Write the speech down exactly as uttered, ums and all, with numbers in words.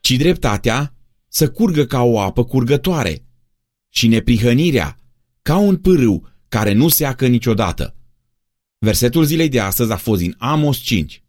ci dreptatea să curgă ca o apă curgătoare și neprihănirea ca un pârâu care nu seacă niciodată. Versetul zilei de astăzi a fost din Amos cinci.